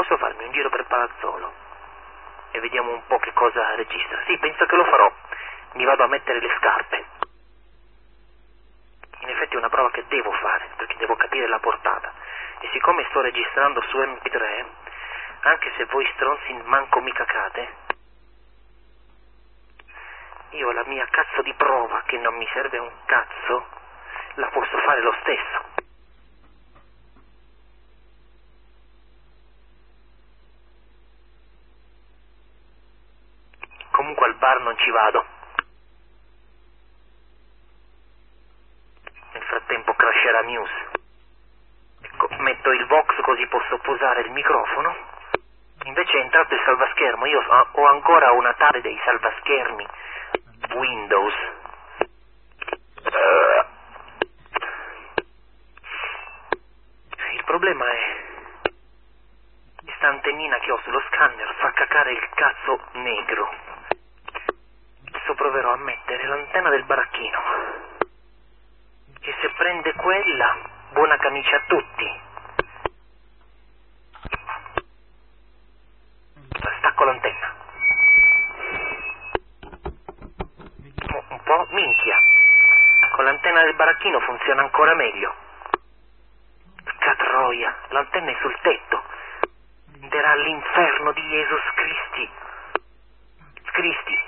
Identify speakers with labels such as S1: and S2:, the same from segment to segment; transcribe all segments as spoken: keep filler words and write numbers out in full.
S1: posso farmi un giro per Palazzolo e vediamo un po' che cosa registra? Sì, penso che lo farò. Mi vado a mettere le scarpe. In effetti è una prova che devo fare, perché devo capire la portata. E siccome sto registrando su M P tre, anche se voi stronzi manco mi cacate, io la mia cazzo di prova, che non mi serve un cazzo, la posso fare lo stesso. Comunque al bar non ci vado. Nel frattempo crasherà Muse. Ecco, metto il Vox così posso posare il microfono. Invece è entrato il salvaschermo. Io ho ancora una tale dei salvaschermi Windows. Uh. Il problema è questa antennina che ho sullo scanner fa cacare il cazzo negro. Adesso proverò a mettere l'antenna del baracchino, che se prende quella, buona camicia a tutti. Stacco l'antenna. Un po', minchia. Con l'antenna del baracchino funziona ancora meglio. Catroia, l'antenna è sul tetto. Era all'inferno di Jesus Cristi. Cristi.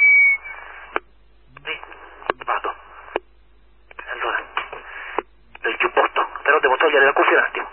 S1: Sì, vado. Allora, del giubbotto, però devo togliere la cuffia un attimo.